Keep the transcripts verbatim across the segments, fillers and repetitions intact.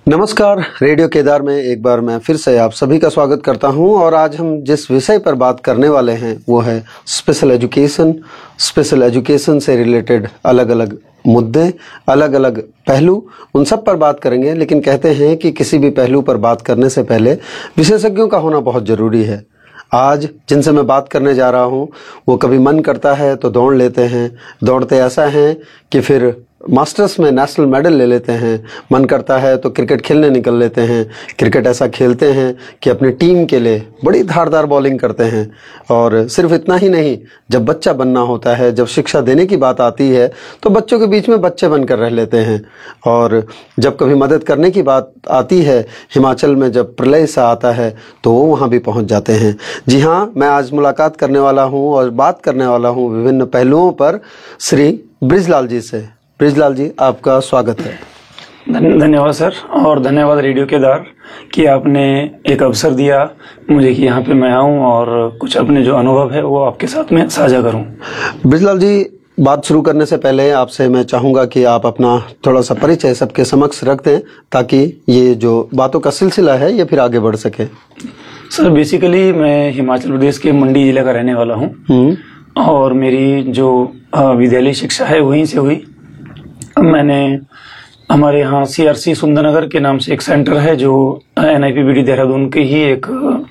नमस्कार, रेडियो केदार में एक बार मैं फिर से आप सभी का स्वागत करता हूं और आज हम जिस विषय पर बात करने वाले हैं वो है स्पेशल एजुकेशन। स्पेशल एजुकेशन से रिलेटेड अलग अलग मुद्दे, अलग अलग पहलू, उन सब पर बात करेंगे। लेकिन कहते हैं कि किसी भी पहलू पर बात करने से पहले विशेषज्ञों का होना बहुत ज़रूरी है। आज जिनसे मैं बात करने जा रहा हूं वो कभी मन करता है तो दौड़ लेते हैं, दौड़ते ऐसा हैं कि फिर मास्टर्स में नेशनल मेडल ले लेते हैं। मन करता है तो क्रिकेट खेलने निकल लेते हैं, क्रिकेट ऐसा खेलते हैं कि अपनी टीम के लिए बड़ी धारदार बॉलिंग करते हैं। और सिर्फ इतना ही नहीं, जब बच्चा बनना होता है, जब शिक्षा देने की बात आती है तो बच्चों के बीच में बच्चे बनकर रह लेते हैं। और जब कभी मदद करने की बात आती है, हिमाचल में जब प्रलय सा आता है तो वो वहाँ भी पहुँच जाते हैं। जी हाँ, मैं आज मुलाकात करने वाला हूँ और बात करने वाला हूँ विभिन्न पहलुओं पर श्री बृजलाल जी से। बृजलाल जी, आपका स्वागत है। धन्यवाद सर, और धन्यवाद रेडियो केदार कि आपने एक अवसर दिया मुझे कि यहाँ पे मैं आऊँ और कुछ अपने जो अनुभव है वो आपके साथ में साझा करूँ। बृजलाल जी, बात शुरू करने से पहले आपसे मैं चाहूँगा कि आप अपना थोड़ा सा परिचय सबके समक्ष रख दें ताकि ये जो बातों का सिलसिला है ये फिर आगे बढ़ सके। सर, बेसिकली मैं हिमाचल प्रदेश के मंडी जिले का रहने वाला हूँ और मेरी जो विद्यालय शिक्षा है वहीं से हुई। मैंने हमारे यहाँ सीआरसी सुंदरनगर के नाम से एक सेंटर है जो एनआईपीबीडी देहरादून के ही एक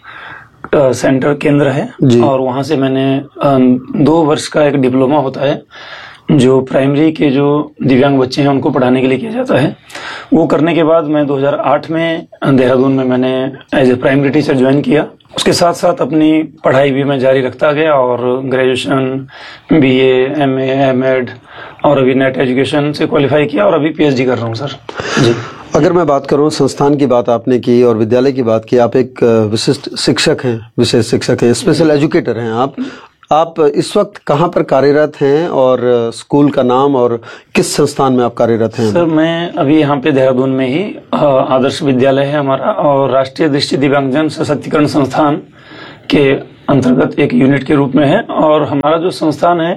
आ, सेंटर केंद्र है, और वहाँ से मैंने आ, दो वर्ष का एक डिप्लोमा होता है जो प्राइमरी के जो दिव्यांग बच्चे हैं उनको पढ़ाने के लिए किया जाता है। वो करने के बाद मैं दो हज़ार आठ में देहरादून में मैंने as a primary teacher join किया। उसके साथ साथ अपनी पढ़ाई भी मैं जारी रखता गया और ग्रेजुएशन, बीए, एमए, एमएड और अभी नेट एजुकेशन से क्वालिफाई किया और अभी पीएचडी कर रहा हूँ सर। जी, अगर मैं बात करूं, संस्थान की बात आपने की और विद्यालय की बात की, आप एक विशिष्ट शिक्षक हैं, विशेष शिक्षक हैं, स्पेशल एजुकेटर हैं। आप आप इस वक्त कहाँ पर कार्यरत हैं और स्कूल का नाम और किस संस्थान में आप कार्यरत हैं? सर, मैं अभी यहाँ पे देहरादून में ही आदर्श विद्यालय है हमारा और राष्ट्रीय दृष्टि दिव्यांगजन सशक्तिकरण संस्थान के अंतर्गत एक यूनिट के रूप में है। और हमारा जो संस्थान है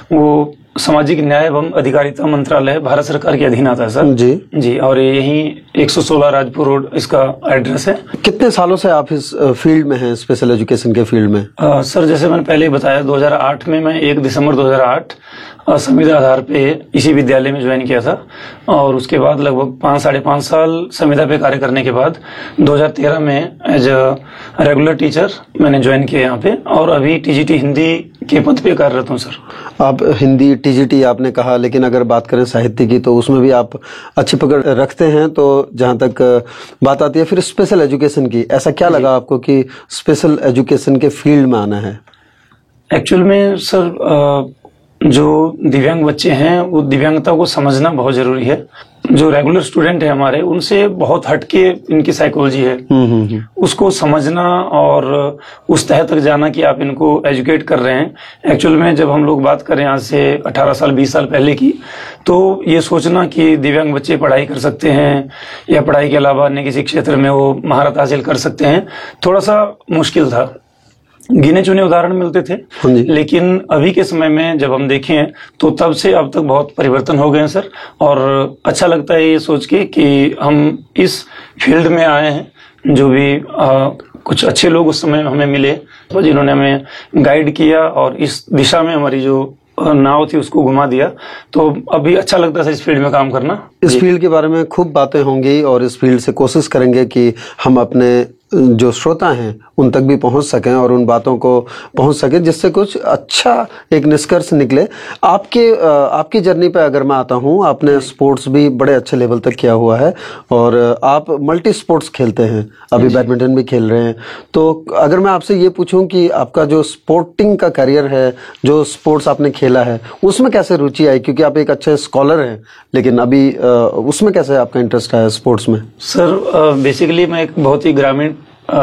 वो सामाजिक न्याय एवं अधिकारिता मंत्रालय भारत सरकार के अधीन आता है सर। जी जी, और यही एक सौ सोलह राजपुर रोड इसका एड्रेस है। कितने सालों से आप इस फील्ड में हैं, स्पेशल एजुकेशन के फील्ड में? आ, सर, जैसे मैंने पहले ही बताया, दो हज़ार आठ में मैं एक दिसंबर दो हज़ार आठ संविदा आधार पे इसी विद्यालय में ज्वाइन किया था और उसके बाद लगभग पाँच साढ़े पाँच साल संविदा पे कार्य करने के बाद दो हज़ार तेरह में एज अ रेगुलर टीचर मैंने ज्वाइन किया यहाँ पे और अभी टीजीटी हिंदी के पद पे कार्यरत हूँ सर। आप हिंदी टीजीटी आपने कहा, लेकिन अगर बात करें साहित्य की तो उसमें भी आप अच्छी पकड़ रखते हैं। तो जहाँ तक बात आती है फिर स्पेशल एजुकेशन की, ऐसा क्या लगा आपको कि स्पेशल एजुकेशन के फील्ड में आना है? एक्चुअल में सर, जो दिव्यांग बच्चे हैं वो दिव्यांगता को समझना बहुत जरूरी है। जो रेगुलर स्टूडेंट है हमारे, उनसे बहुत हटके इनकी साइकोलॉजी है, उसको समझना और उस तह तक जाना कि आप इनको एजुकेट कर रहे हैं। एक्चुअल में जब हम लोग बात करें आज से अठारह साल बीस साल पहले की, तो ये सोचना कि दिव्यांग बच्चे पढ़ाई कर सकते हैं या पढ़ाई के अलावा अन्य किसी क्षेत्र में वो महारत हासिल कर सकते हैं, थोड़ा सा मुश्किल था। गिने चुने उदाहरण मिलते थे, लेकिन अभी के समय में जब हम देखें तो तब से अब तक बहुत परिवर्तन हो गए हैं सर। और अच्छा लगता है ये सोच के कि हम इस फील्ड में आए हैं। जो भी आ, कुछ अच्छे लोग उस समय हमें मिले तो जिन्होंने हमें गाइड किया और इस दिशा में हमारी जो नाव थी उसको घुमा दिया, तो अभी अच्छा लगता है इस फील्ड में काम करना। इस फील्ड के बारे में खूब बातें होंगी और इस फील्ड से कोशिश करेंगे कि हम अपने जो श्रोता हैं उन तक भी पहुंच सकें और उन बातों को पहुंच सकें जिससे कुछ अच्छा एक निष्कर्ष निकले। आपके आपकी जर्नी पे अगर मैं आता हूं, आपने स्पोर्ट्स भी बड़े अच्छे लेवल तक किया हुआ है और आप मल्टी स्पोर्ट्स खेलते हैं, अभी बैडमिंटन भी खेल रहे हैं। तो अगर मैं आपसे ये पूछूं कि आपका जो स्पोर्टिंग का करियर है, जो स्पोर्ट्स आपने खेला है, उसमें कैसे रुचि आई? क्योंकि आप एक अच्छे स्कॉलर हैं, लेकिन अभी उसमें कैसे आपका इंटरेस्ट आया स्पोर्ट्स में? सर, बेसिकली मैं एक बहुत ही ग्रामीण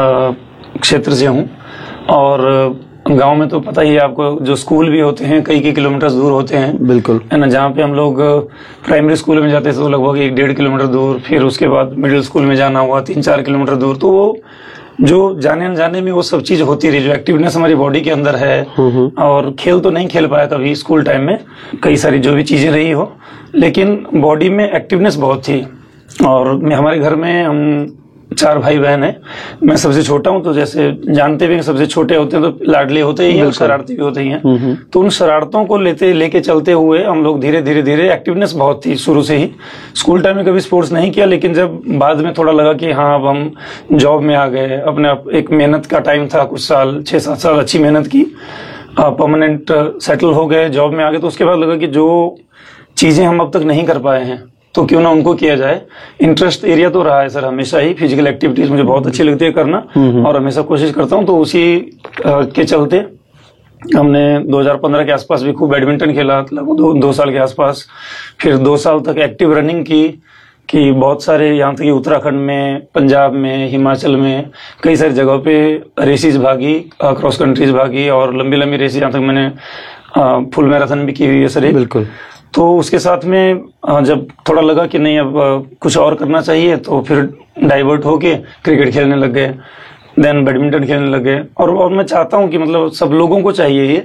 क्षेत्र से हूँ और गांव में तो पता ही है आपको, जो स्कूल भी होते हैं कई कई किलोमीटर दूर होते हैं। बिल्कुल है ना। जहाँ पे हम लोग प्राइमरी स्कूल में जाते थे तो लगभग एक डेढ़ किलोमीटर दूर, फिर उसके बाद मिडिल स्कूल में जाना हुआ तीन चार किलोमीटर दूर। तो वो जो जाने अनजाने में वो सब चीज होती रही, जो एक्टिवनेस हमारी बॉडी के अंदर है। और खेल तो नहीं खेल पाया कभी स्कूल टाइम में, कई सारी जो भी चीजें रही हो, लेकिन बॉडी में एक्टिवनेस बहुत थी। और मैं हमारे घर में हम चार भाई बहन हैं, मैं सबसे छोटा हूं। तो जैसे जानते भी हैं सबसे छोटे होते हैं तो लाडले होते ही हैं और शरारती भी होते ही हैं। तो उन शरारतों को लेते लेके चलते हुए हम लोग धीरे धीरे धीरे एक्टिवनेस बहुत थी शुरू से ही। स्कूल टाइम में कभी स्पोर्ट्स नहीं किया, लेकिन जब बाद में थोड़ा लगा कि हाँ अब हम जॉब में आ गए, अपने एक मेहनत का टाइम था, कुछ साल छह सात साल अच्छी मेहनत की, परमानेंट सेटल हो गए, जॉब में आ गए, तो उसके बाद लगा कि जो चीजें हम अब तक नहीं कर पाए हैं तो क्यों ना उनको किया जाए। इंटरेस्ट एरिया तो रहा है सर हमेशा ही, फिजिकल एक्टिविटीज मुझे बहुत अच्छी लगती है करना और हमेशा कोशिश करता हूँ। तो उसी के चलते हमने दो हज़ार पंद्रह के आसपास भी खूब बैडमिंटन खेला, लगभग दो, दो साल के आसपास। फिर दो साल तक एक्टिव रनिंग की कि बहुत सारे यहाँ तक कि उत्तराखंड में, पंजाब में, हिमाचल में कई सारी जगहों पे रेसेस भागी, क्रॉस कंट्रीज भागी और लंबी लंबी रेसेस, यहाँ तक मैंने फुल मैराथन भी की हुई है सर। बिल्कुल। तो उसके साथ में जब थोड़ा लगा कि नहीं अब कुछ और करना चाहिए तो फिर डाइवर्ट होके क्रिकेट खेलने लग गए, देन बैडमिंटन खेलने लग गए। और, और मैं चाहता हूं कि मतलब सब लोगों को चाहिए ये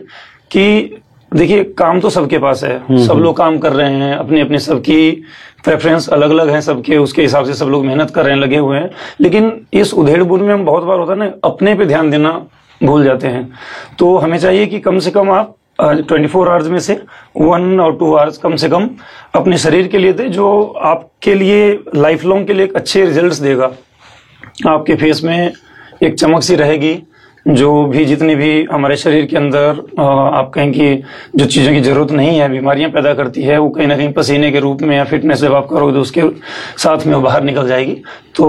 कि देखिए काम तो सबके पास है, सब लोग काम कर रहे हैं, अपनी अपनी सबकी प्रेफरेंस अलग अलग है सबके, उसके हिसाब से सब लोग मेहनत कर रहे हैं, लगे हुए हैं। लेकिन इस उधेड़-बुन में हम बहुत बार होता है ना अपने पे ध्यान देना भूल जाते हैं। तो हमें चाहिए कि कम से कम आप चौबीस आवर्स में से वन और टू आवर्स कम से कम अपने शरीर के लिए दे, जो आपके लिए लाइफ लॉन्ग के लिए एक अच्छे रिजल्ट्स देगा। आपके फेस में एक चमक सी रहेगी, जो भी जितनी भी हमारे शरीर के अंदर आप कहें कि जो चीज़ों की जरूरत नहीं है, बीमारियां पैदा करती है, वो कहीं ना कहीं पसीने के रूप में या फिटनेस जब आप करोगे तो उसके साथ में वो बाहर निकल जाएगी।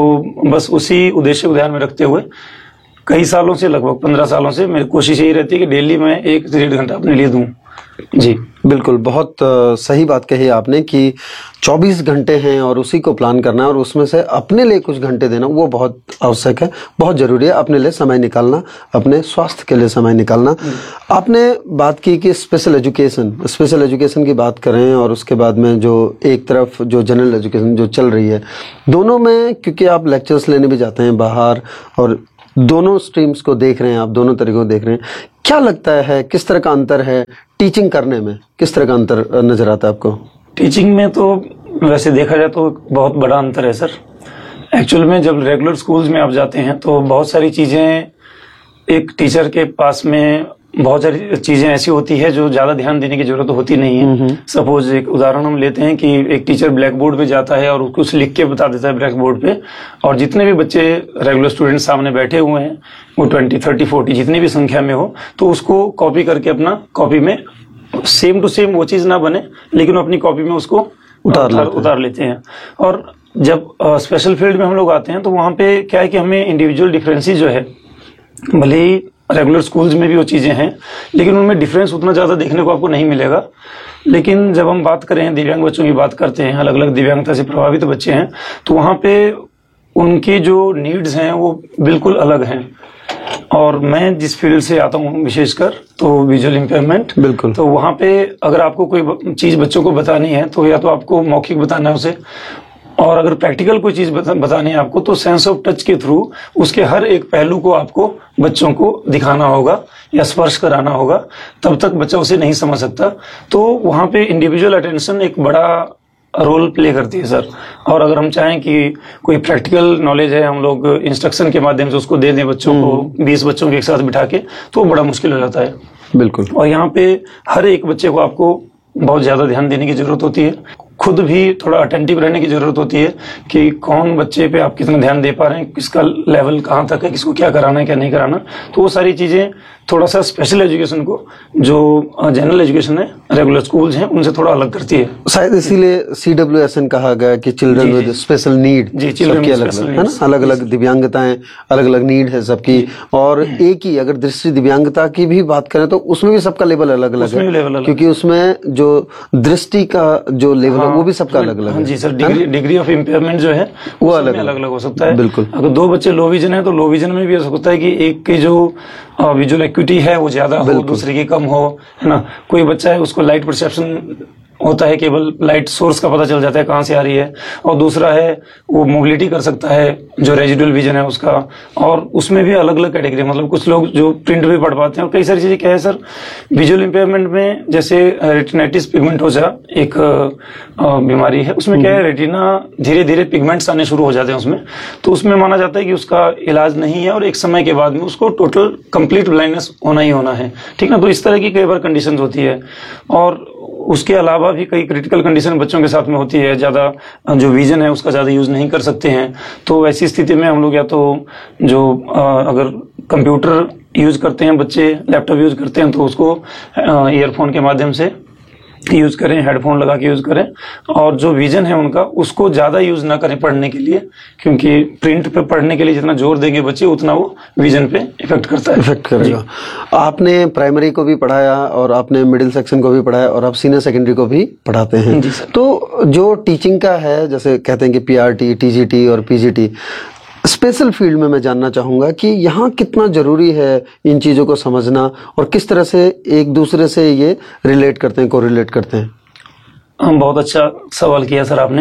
तो बस उसी उद्देश्य को ध्यान में रखते हुए कई सालों से, लगभग पंद्रह सालों से मेरी कोशिश यही रहती है कि डेली मैं एक से डेढ़ घंटा अपने लिए दूं। जी बिल्कुल, बहुत आ, सही बात कही आपने कि चौबीस घंटे हैं और उसी को प्लान करना है और उसमें से अपने लिए कुछ घंटे देना वो बहुत आवश्यक है, बहुत जरूरी है। अपने लिए समय निकालना, अपने स्वास्थ्य के लिए समय निकालना। आपने बात की कि स्पेशल एजुकेशन स्पेशल एजुकेशन की बात करें और उसके बाद में जो एक तरफ जो जनरल एजुकेशन जो चल रही है, दोनों में क्योंकि आप लेक्चर्स लेने भी जाते हैं बाहर और दोनों स्ट्रीम्स को देख रहे हैं, आप दोनों तरीकों को देख रहे हैं, क्या लगता है किस तरह का अंतर है टीचिंग करने में, किस तरह का अंतर नजर आता है आपको? टीचिंग में तो वैसे देखा जाए तो बहुत बड़ा अंतर है सर। एक्चुअल में जब रेगुलर स्कूल्स में आप जाते हैं तो बहुत सारी चीजें एक टीचर के पास में बहुत सारी चीजें ऐसी होती है जो ज्यादा ध्यान देने की जरूरत होती नहीं है। सपोज एक उदाहरण हम लेते हैं कि एक टीचर ब्लैक बोर्ड पे जाता है और कुछ लिख के बता देता है ब्लैक बोर्ड पे, और जितने भी बच्चे रेगुलर स्टूडेंट सामने बैठे हुए हैं वो ट्वेंटी थर्टी फोर्टी जितनी भी संख्या में हो, तो उसको कॉपी करके अपना कॉपी में सेम टू सेम वो चीज ना बने लेकिन वो अपनी कॉपी में उसको उतार उतार, उतार लेते हैं। और जब स्पेशल फील्ड में हम लोग आते हैं तो वहां पे क्या है कि हमें इंडिविजुअल डिफरेंसेस जो है, भले ही रेगुलर स्कूल्स में भी वो चीजें हैं लेकिन उनमें डिफरेंस उतना ज्यादा देखने को आपको नहीं मिलेगा। लेकिन जब हम बात करें दिव्यांग बच्चों की बात करते हैं, अलग अलग दिव्यांगता से प्रभावित बच्चे हैं, तो वहां पे उनकी जो नीड्स हैं वो बिल्कुल अलग हैं। और मैं जिस फील्ड से आता हूँ विशेषकर तो विजुअल इम्पेयरमेंट, बिल्कुल, तो वहां पे अगर आपको कोई चीज बच्चों को बतानी है तो या तो आपको मौखिक बताना है उसे, और अगर प्रैक्टिकल कोई चीज बतानी है आपको तो सेंस ऑफ टच के थ्रू उसके हर एक पहलू को आपको बच्चों को दिखाना होगा या स्पर्श कराना होगा, तब तक बच्चा उसे नहीं समझ सकता। तो वहां पे इंडिविजुअल अटेंशन एक बड़ा रोल प्ले करती है सर। और अगर हम चाहें कि कोई प्रैक्टिकल नॉलेज है हम लोग इंस्ट्रक्शन के माध्यम से उसको दे दें बच्चों को, बीस बच्चों के एक साथ बिठा के, तो बड़ा मुश्किल हो जाता है। बिल्कुल। और यहाँ पे हर एक बच्चे को आपको बहुत ज्यादा ध्यान देने की जरूरत होती है, खुद भी थोड़ा अटेंटिव रहने की जरूरत होती है कि कौन बच्चे पे आप कितना ध्यान दे पा रहे हैं, किसका लेवल कहाँ तक है, किसको क्या कराना है क्या नहीं कराना। तो वो सारी चीजें थोड़ा सा स्पेशल एजुकेशन को, जो जनरल एजुकेशन है रेगुलर स्कूल्स हैं, उनसे थोड़ा अलग करती है। शायद इसीलिए सी डब्ल्यू एस एन कहा गया कि children with special need, ji children सबकी अलग अलग है ना, अलग अलग दिव्यांगताएं, अलग अलग नीड है सबकी। और एक ही अगर दृष्टि दिव्यांगता की भी बात करें तो उसमें भी सबका लेवल अलग अलग है, क्योंकि उसमें जो दृष्टि का जो लेवल है वो भी सबका अलग अलग है। जी sir, degree degree of impairment जो है वो अलग अलग अलग हो सकता है। बिल्कुल। अगर दो बच्चे लो विजन है तो लो विजन में भी हो सकता है कि एक की जो विजुअल एक्यूटी है वो ज्यादा हो, दूसरे की कम हो, है ना। कोई बच्चा है उसको लाइट परसेप्शन होता है, केवल लाइट सोर्स का पता चल जाता है कहाँ से आ रही है, और दूसरा है वो मोबिलिटी कर सकता है, जो रेजिडुअल विजन है उसका, और उसमें भी अलग अलग कैटेगरी, मतलब कुछ लोग जो प्रिंट भी पढ़ पाते हैं, और कई सारी चीजें क्या है सर, विजुअल इंपेयरमेंट में जैसे रेटिनाइटिस पिगमेंटोसा एक बीमारी है, उसमें क्या है रेटिना धीरे धीरे पिगमेंट्स आने शुरू हो जाते हैं उसमें, तो उसमें माना जाता है कि उसका इलाज नहीं है और एक समय के बाद में उसको टोटल कंप्लीट ब्लाइंडनेस होना ही होना है, ठीक ना। तो इस तरह की कई बार कंडीशन होती है, और उसके अलावा भी कई क्रिटिकल कंडीशन बच्चों के साथ में होती है, ज्यादा जो विजन है उसका ज्यादा यूज नहीं कर सकते हैं, तो ऐसी स्थिति में हम लोग या तो जो अगर कंप्यूटर यूज करते हैं बच्चे, लैपटॉप यूज करते हैं, तो उसको ईयरफोन के माध्यम से यूज करें, हेडफोन लगा के यूज करें, और जो विजन है उनका उसको ज्यादा यूज ना करें पढ़ने के लिए, क्योंकि प्रिंट पे पढ़ने के लिए जितना जोर देंगे बच्चे उतना वो विजन पे इफेक्ट करता है, इफेक्ट करेगा। आपने प्राइमरी को भी पढ़ाया और आपने मिडिल सेक्शन को भी पढ़ाया और आप सीनियर सेकेंडरी को भी पढ़ाते हैं, तो जो टीचिंग का है, जैसे कहते हैं कि पीआरटी, टीजीटी और पीजीटी, स्पेशल फील्ड में मैं जानना चाहूंगा कि यहाँ कितना जरूरी है इन चीजों को समझना और किस तरह से एक दूसरे से ये रिलेट करते हैं, कोरिलेट करते हैं। हम बहुत अच्छा सवाल किया सर आपने।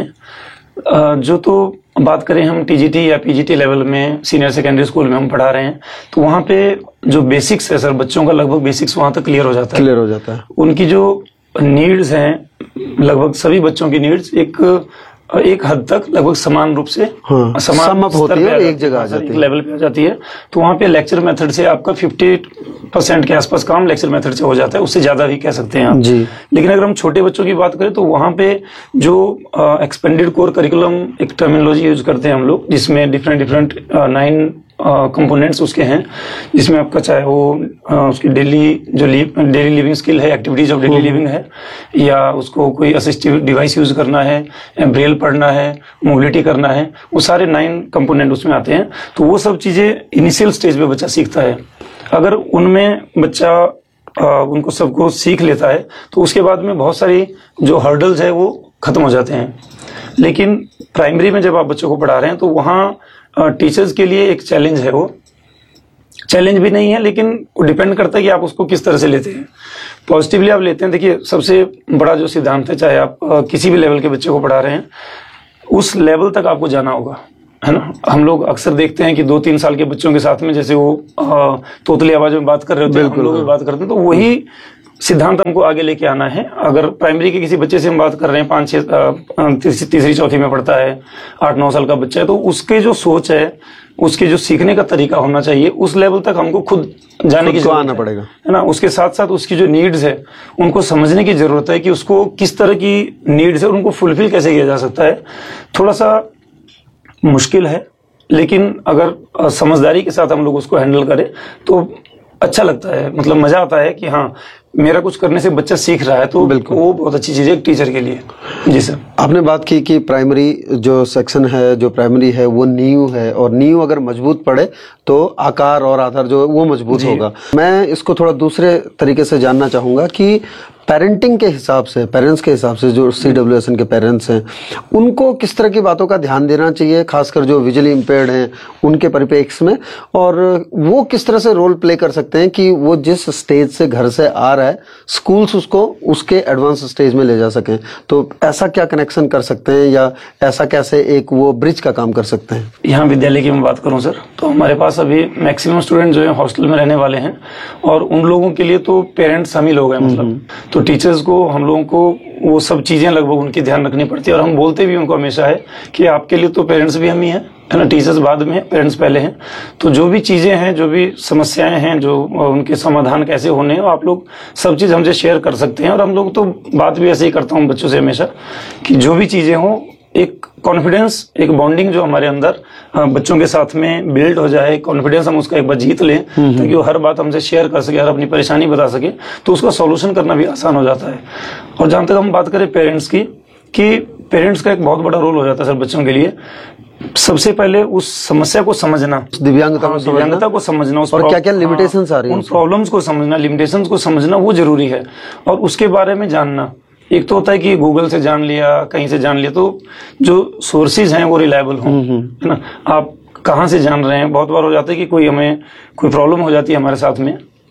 जो तो बात करें हम टीजीटी या पीजीटी लेवल में सीनियर सेकेंडरी स्कूल में हम पढ़ा रहे हैं, तो वहाँ पे जो बेसिक्स है सर बच्चों का, लगभग बेसिक्स वहाँ तक क्लियर हो जाता है क्लियर हो जाता है उनकी जो नीड्स हैं, लगभग सभी बच्चों की नीड्स एक एक हद तक लगभग समान रूप से हाँ, समान होती है, एक जगह आ जाती है, लेवल पे आ जाती है। तो वहाँ पे लेक्चर मेथड से आपका पचास परसेंट के आसपास काम लेक्चर मेथड से हो जाता है, उससे ज्यादा भी कह सकते हैं आप जी। लेकिन अगर हम छोटे बच्चों की बात करें तो वहाँ पे जो एक्सपेंडेड कोर करिकुलम एक टर्मिनोलॉजी यूज करते हैं हम लोग, जिसमें डिफरेंट डिफरेंट नाइन कंपोनेंट्स उसके हैं, जिसमें आपका चाहे वो uh, उसकी डेली जो डेली लिविंग स्किल है, एक्टिविटीज ऑफ डेली लिविंग है, या उसको कोई असिस्टिव डिवाइस यूज करना है, ब्रेल पढ़ना है, मोबिलिटी करना है, वो सारे नाइन कंपोनेंट उसमें आते हैं। तो वो सब चीजें इनिशियल स्टेज पे बच्चा सीखता है। अगर उनमें बच्चा आ, उनको सबको सीख लेता है तो उसके बाद में बहुत सारी जो हर्डल्स है वो खत्म हो जाते हैं। लेकिन प्राइमरी में जब आप बच्चों को पढ़ा रहे हैं तो वहाँ टीचर्स के लिए एक चैलेंज है, वो चैलेंज भी नहीं है, लेकिन वो डिपेंड करता है कि आप उसको किस तरह से लेते हैं। पॉजिटिवली आप लेते हैं, देखिए सबसे बड़ा जो सिद्धांत है, चाहे आप आ, किसी भी लेवल के बच्चे को पढ़ा रहे हैं, उस लेवल तक आपको जाना होगा, है ना। हम लोग अक्सर देखते हैं कि दो तीन साल के बच्चों के साथ में जैसे वो आ, तोतली आवाज में बात कर रहे होते हैं, हम लोग भी बात करते हैं, तो वही सिद्धांत हमको आगे लेके आना है। अगर प्राइमरी के किसी बच्चे से हम बात कर रहे हैं, पांच छह तीसरी, तीसरी चौथी में पढ़ता है, आठ नौ साल का बच्चा है, तो उसके जो सोच है, उसके जो सीखने का तरीका होना चाहिए, उस लेवल तक हमको खुद जाने की जरूरत आना पड़ेगा, है ना। उसके साथ साथ उसकी जो नीड्स है उनको समझने की जरूरत है कि उसको किस तरह की नीड्स है, उनको फुलफिल कैसे किया जा सकता है। थोड़ा सा मुश्किल है, लेकिन अगर समझदारी के साथ हम लोग उसको हैंडल करें तो अच्छा लगता है, मतलब मजा आता है कि हाँ मेरा कुछ करने से बच्चा सीख रहा है, तो वो बहुत अच्छी चीज है एक टीचर के लिए। जी सर, आपने बात की कि प्राइमरी जो सेक्शन है, जो प्राइमरी है वो नींव है, और नींव अगर मजबूत पड़े तो आकार और आधार जो है वो मजबूत होगा। मैं इसको थोड़ा दूसरे तरीके से जानना चाहूंगा कि पेरेंटिंग के हिसाब से, पेरेंट्स के हिसाब से, जो सी डब्ल्यू एस एन के पेरेंट्स हैं, उनको किस तरह की बातों का ध्यान देना चाहिए, खासकर जो विजुअली इम्पेयर्ड हैं उनके परिप्रेक्ष्य में, और वो किस तरह से रोल प्ले कर सकते हैं कि वो जिस स्टेज से घर से आ रहा है, स्कूल्स उसको उसके एडवांस स्टेज में ले जा सकें। तो ऐसा क्या कनेक्शन कर सकते हैं, या ऐसा कैसे एक वो ब्रिज का काम कर सकते हैं? यहाँ विद्यालय की मैं बात करूँ सर, तो हमारे पास अभी मैक्सिमम स्टूडेंट जो है हॉस्टल में रहने वाले हैं, और उन लोगों के लिए तो पेरेंट्स हम ही लोग हैं, मतलब तो टीचर्स को, हम लोगों को वो सब चीजें लगभग उनकी ध्यान रखनी पड़ती है। और हम बोलते भी उनको हमेशा है कि आपके लिए तो पेरेंट्स भी हम ही हैं, है ना, टीचर्स बाद में, पेरेंट्स पहले हैं। तो जो भी चीजें हैं, जो भी समस्याएं हैं, जो उनके समाधान कैसे होने हैं, आप लोग सब चीज हमसे शेयर कर सकते हैं। और हम लोग तो बात भी ऐसे ही करता हूँ बच्चों से हमेशा कि जो भी चीजें हों, एक कॉन्फिडेंस, एक बॉन्डिंग जो हमारे अंदर बच्चों के साथ में बिल्ड हो जाए, कॉन्फिडेंस हम उसका एक बार जीत लें, ताकि वो हर बात हमसे शेयर कर सके, हर अपनी परेशानी बता सके, तो उसका सॉल्यूशन करना भी आसान हो जाता है। और जहां तक हम बात करें पेरेंट्स की, कि पेरेंट्स का एक बहुत बड़ा रोल हो जाता है सर बच्चों के लिए। सबसे पहले उस समस्या को समझना, दिव्यांगता को दिव्यांगता को समझना, उस और क्या क्या लिमिटेशंस आ रही हैं, उन प्रॉब्लम्स को समझना, लिमिटेशंस को समझना, वो जरूरी है। और उसके बारे में जानना, एक तो होता है कि गूगल से जान लिया, कहीं से जान लिया, तो जो सोर्सेज हैं वो रिलायबल हों, है ना। आप कहाँ से जान रहे हैं, बहुत बार हो जाता है कि कोई हमें कोई प्रॉब्लम हो जाती है हमारे साथ में,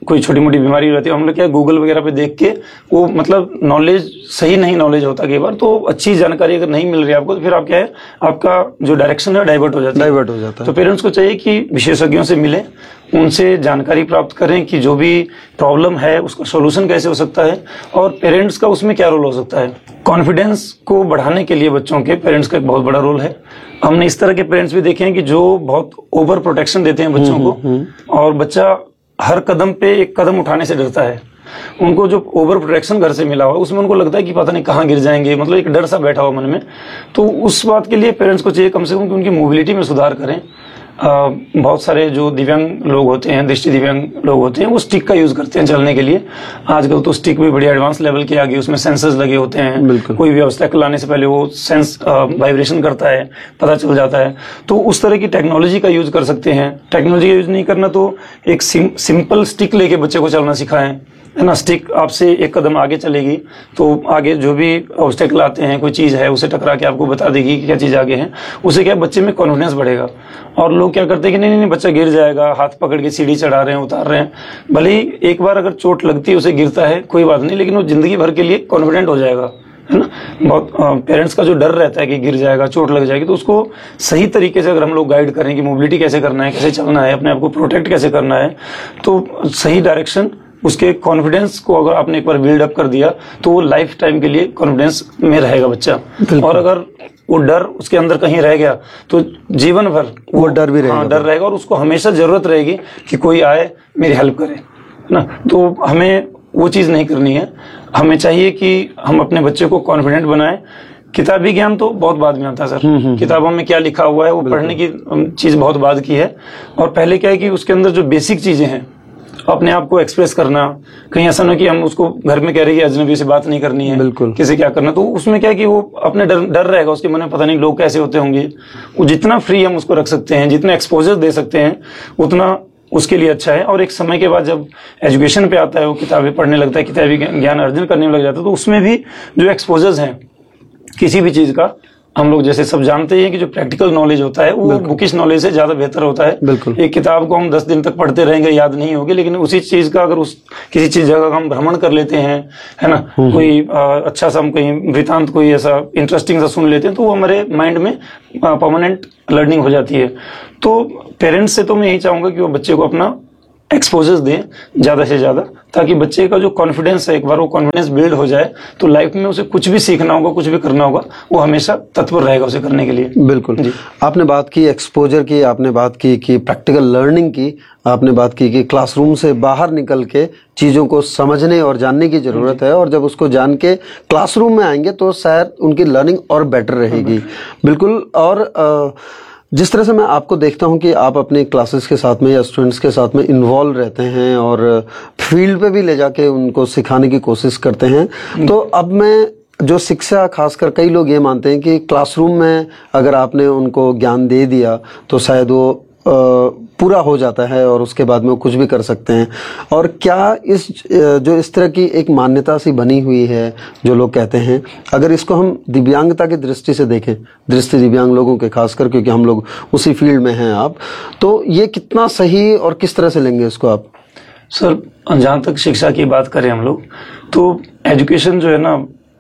कोई छोटी मोटी बीमारी रहती है, हम लोग क्या गूगल वगैरह पे देख के वो मतलब नॉलेज सही नहीं नॉलेज होता कई बार, तो अच्छी जानकारी अगर नहीं मिल रही है आपको तो फिर आप क्या है आपका जो डायरेक्शन है डाइवर्ट हो जाता है डाइवर्ट हो जाता है तो पेरेंट्स को चाहिए कि विशेषज्ञों से मिले, उनसे जानकारी प्राप्त करें कि जो भी प्रॉब्लम है उसका सॉल्यूशन कैसे हो सकता है और पेरेंट्स का उसमें क्या रोल हो सकता है। कॉन्फिडेंस को बढ़ाने के लिए बच्चों के पेरेंट्स का एक बहुत बड़ा रोल है। हमने इस तरह के पेरेंट्स भी देखे हैं कि जो बहुत ओवर प्रोटेक्शन देते हैं बच्चों को और बच्चा हर कदम पे एक कदम उठाने से डरता है। उनको जो ओवर प्रोटेक्शन घर से मिला हुआ उसमें उनको लगता है कि पता नहीं कहाँ गिर जाएंगे, मतलब एक डर सा बैठा हुआ मन में। तो उस बात के लिए पेरेंट्स को चाहिए कम से कम कि उनकी मोबिलिटी में सुधार करें। आ, बहुत सारे जो दिव्यांग लोग होते हैं, दृष्टि दिव्यांग लोग होते हैं, वो स्टिक का यूज करते हैं चलने के लिए। आजकल तो स्टिक भी बड़ी एडवांस लेवल की आ गई, उसमें सेंसर्स लगे होते हैं, कोई भी ऑब्स्टेकल लाने से पहले वो सेंस वाइब्रेशन करता है, पता चल जाता है। तो उस तरह की टेक्नोलॉजी का यूज कर सकते हैं। टेक्नोलॉजी का यूज नहीं करना तो एक सिम, सिंपल स्टिक लेके बच्चे को चलना सिखाएं, है ना। स्टिक आपसे एक कदम आगे चलेगी तो आगे जो भी ऑब्स्टेकल आते हैं, कोई चीज है उसे टकरा के आपको बता देगी कि क्या चीज आगे है। उससे क्या बच्चे में कॉन्फिडेंस बढ़ेगा। और लोग क्या करते हैं कि नहीं नहीं बच्चा गिर जाएगा, हाथ पकड़ के सीढ़ी चढ़ा रहे हैं, उतार रहे हैं। भले ही एक बार अगर चोट लगती है, उसे गिरता है, कोई बात नहीं, लेकिन वो जिंदगी भर के लिए कॉन्फिडेंट हो जाएगा, है ना। बहुत पेरेंट्स का जो डर रहता है कि गिर जाएगा, चोट लग जाएगी, तो उसको सही तरीके से अगर हम लोग गाइड करें कि मोबिलिटी कैसे करना है, कैसे चलना है, अपने आप को प्रोटेक्ट कैसे करना है, तो सही डायरेक्शन उसके कॉन्फिडेंस को अगर आपने एक बार बिल्ड अप कर दिया तो वो लाइफ टाइम के लिए कॉन्फिडेंस में रहेगा बच्चा। और अगर वो डर उसके अंदर कहीं रह गया तो जीवन भर वो डर भी रहेगा। हाँ, डर रहेगा और उसको हमेशा जरूरत रहेगी कि कोई आए मेरी हेल्प करे, ना। तो हमें वो चीज नहीं करनी है। हमें चाहिए कि हम अपने बच्चे को कॉन्फिडेंट बनाएं। किताबी ज्ञान तो बहुत बाद में आता है सर, किताबों में क्या लिखा हुआ है वो पढ़ने की चीज बहुत बाद की है। और पहले क्या है कि उसके अंदर जो बेसिक चीजें हैं, अपने आप को एक्सप्रेस करना, कहीं ऐसा ना कि हम उसको घर में कह रहे हैं कि अजनबी से बात नहीं करनी है, बिल्कुल किसी क्या करना, तो उसमें क्या है कि वो अपने डर डर रहेगा उसके मन में, पता नहीं लोग कैसे होते होंगे। वो जितना फ्री हम उसको रख सकते हैं, जितना एक्सपोजर दे सकते हैं, उतना उसके लिए अच्छा है। और एक समय के बाद जब एजुकेशन पे आता है, वो किताबें पढ़ने लगता है, किताबी ज्ञान अर्जन करने लग जाता है, तो उसमें भी जो एक्सपोजर्स हैं किसी भी चीज का, हम लोग जैसे सब जानते हैं कि जो प्रैक्टिकल नॉलेज होता है वो बुकिश नॉलेज से ज्यादा बेहतर होता है। बिल्कुल। एक किताब को हम दस दिन तक पढ़ते रहेंगे, याद नहीं होगी, लेकिन उसी चीज का अगर उस किसी चीज जगह का हम भ्रमण कर लेते हैं, है ना, कोई आ, अच्छा सा हम कहीं वृतांत कोई ऐसा इंटरेस्टिंग सा सुन लेते हैं, तो वो हमारे माइंड में परमानेंट लर्निंग हो जाती है। तो पेरेंट्स से तो मैं यही चाहूंगा कि वो बच्चे को अपना एक्सपोजर्स दें ज्यादा से ज्यादा, ताकि बच्चे का जो कॉन्फिडेंस है, एक बार वो कॉन्फिडेंस बिल्ड हो जाए तो लाइफ में उसे कुछ भी सीखना होगा, कुछ भी करना होगा, वो हमेशा तत्पर रहेगा उसे करने के लिए। बिल्कुल। आपने बात की एक्सपोजर की, आपने बात की कि प्रैक्टिकल लर्निंग की, आपने बात की कि क्लासरूम से बाहर निकल के चीजों को समझने और जानने की जरूरत है, और जब उसको जान के क्लासरूम में आएंगे तो शायद उनकी लर्निंग और बेटर रहेगी। बिल्कुल। और आ, जिस तरह से मैं आपको देखता हूं कि आप अपने क्लासेस के साथ में या स्टूडेंट्स के साथ में इन्वॉल्व रहते हैं और फील्ड पे भी ले जाके उनको सिखाने की कोशिश करते हैं, तो अब मैं जो शिक्षा, खासकर कई लोग ये मानते हैं कि क्लासरूम में अगर आपने उनको ज्ञान दे दिया तो शायद वो आ, पूरा हो जाता है और उसके बाद में वो कुछ भी कर सकते हैं। और क्या इस जो इस तरह की एक मान्यता सी बनी हुई है जो लोग कहते हैं, अगर इसको हम दिव्यांगता की दृष्टि से देखें, दृष्टि दिव्यांग लोगों के खासकर, क्योंकि हम लोग उसी फील्ड में हैं आप, तो ये कितना सही और किस तरह से लेंगे इसको आप? सर, जहाँ तक शिक्षा की बात करें हम लोग, तो एजुकेशन जो है ना,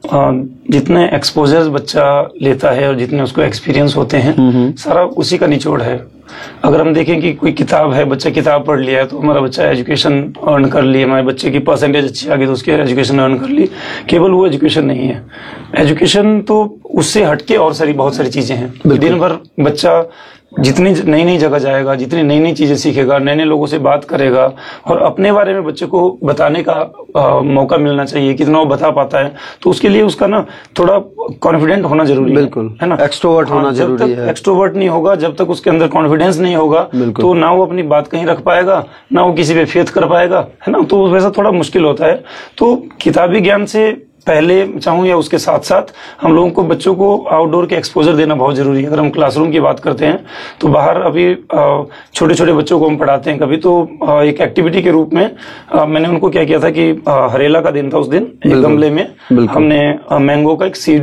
जितने एक्सपोजर्स बच्चा लेता है और जितने उसको एक्सपीरियंस होते हैं, सारा उसी का निचोड़ है। अगर हम देखें कि कोई किताब है, बच्चा किताब पढ़ लिया है तो हमारा बच्चा एजुकेशन अर्न कर ली, हमारे बच्चे की परसेंटेज अच्छी आ गई तो उसकी एजुकेशन अर्न कर ली। केवल वो एजुकेशन नहीं है, एजुकेशन तो उससे हटके और सारी बहुत सारी चीजें हैं। दिन भर बच्चा जितनी नई नई जगह जाएगा, जितनी नई नई चीजें सीखेगा, नए नए लोगों से बात करेगा, और अपने बारे में बच्चे को बताने का आ, मौका मिलना चाहिए, कितना वो बता पाता है, तो उसके लिए उसका ना थोड़ा कॉन्फिडेंट होना जरूरी है। बिल्कुल, है ना, एक्सट्रोवर्ट होना जरूरी है। एक्सट्रोवर्ट नहीं होगा, जब तक उसके अंदर कॉन्फिडेंस नहीं होगा, तो ना वो अपनी बात कहीं रख पाएगा, ना वो किसी पे फेथ कर पाएगा, है ना। तो वैसा थोड़ा मुश्किल होता है। तो किताबी ज्ञान से पहले चाहूँ या उसके साथ साथ हम लोगों को बच्चों को आउटडोर के एक्सपोजर देना बहुत जरूरी है। अगर हम क्लासरूम की बात करते हैं तो बाहर अभी छोटे छोटे बच्चों को हम पढ़ाते हैं, कभी तो एक एक्टिविटी के रूप में मैंने उनको क्या किया था कि हरेला का दिन था, उस दिन एक गमले में हमने मैंगो का एक सीड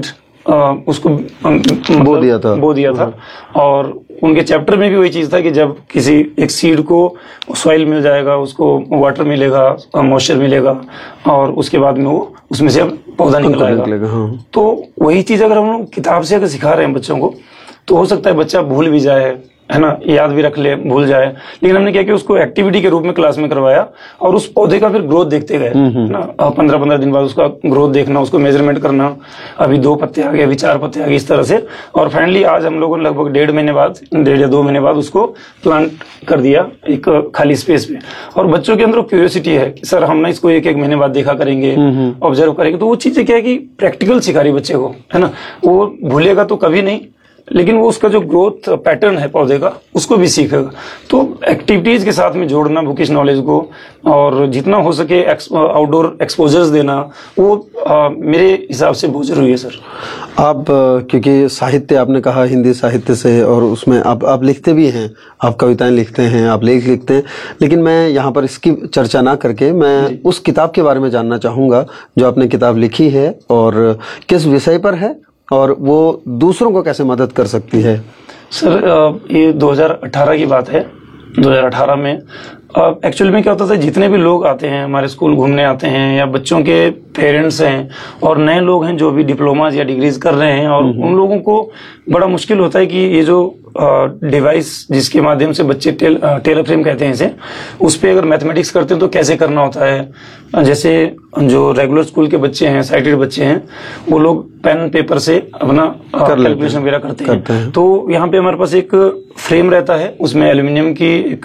आ, उसको मतलब बो दिया था बो दिया था और उनके चैप्टर में भी वही चीज था कि जब किसी एक सीड को सॉइल मिल जाएगा, उसको वाटर मिलेगा, मॉइस्चर मिलेगा और उसके बाद में वो उसमें से पौधा निकल आएगा। हाँ। तो वही चीज अगर हम किताब से अगर सिखा रहे हैं बच्चों को तो हो सकता है बच्चा भूल भी जाए, है ना, याद भी रख ले, भूल जाए, लेकिन हमने क्या किया उसको एक्टिविटी के रूप में क्लास में करवाया और उस पौधे का फिर ग्रोथ देखते गए, है ना, पंद्रह पंद्रह दिन बाद उसका ग्रोथ देखना, उसको मेजरमेंट करना, अभी दो पत्ते आ गए, अभी चार पत्ते आ गए, इस तरह से। और फाइनली आज हम लोगों ने लगभग डेढ़ महीने बाद डेढ़ या दो महीने बाद उसको प्लांट कर दिया एक खाली स्पेस पे। और बच्चों के अंदर क्यूरियोसिटी है कि सर हम ना इसको एक एक महीने बाद देखा करेंगे, ऑब्जर्व करेंगे, तो वो चीजें क्या है कि प्रैक्टिकल सिखा रही बच्चे को, है ना, वो भूलेगा तो कभी नहीं, लेकिन वो उसका जो ग्रोथ पैटर्न है पौधे का उसको भी सीखेगा। तो एक्टिविटीज के साथ में जोड़ना बुकिश नॉलेज को और जितना हो सके आउटडोर एक्सपोजर्स देना वो आ, मेरे हिसाब से बहुत जरूरी है सर। आप क्योंकि साहित्य आपने कहा हिंदी साहित्य से और उसमें आप आप लिखते भी हैं, आप कविताएं लिखते हैं, आप लेख लिखते हैं, लेकिन मैं यहाँ पर इसकी चर्चा ना करके मैं उस किताब के बारे में जानना चाहूँगा जो आपने किताब लिखी है और किस विषय पर है और वो दूसरों को कैसे मदद कर सकती है। सर ये दो हज़ार अठारह की बात है। दो हज़ार अठारह में एक्चुअली में क्या होता था, जितने भी लोग आते हैं हमारे स्कूल घूमने आते हैं या बच्चों के पेरेंट्स हैं और नए लोग हैं जो भी डिप्लोमाज या डिग्रीज कर रहे हैं और उन लोगों को बड़ा मुश्किल होता है कि ये जो डिवाइस जिसके माध्यम से बच्चे टेल, टेलर फ्रेम कहते हैं इसे, उस पे अगर मैथमेटिक्स करते हैं तो कैसे करना होता है। जैसे जो रेगुलर स्कूल के बच्चे हैं, साइटेड बच्चे हैं, वो लोग पेन पेपर से अपना कैलकुलेशन वगैरह करते, करते हैं। तो यहाँ पे हमारे पास एक फ्रेम रहता है, उसमें एल्यूमिनियम की एक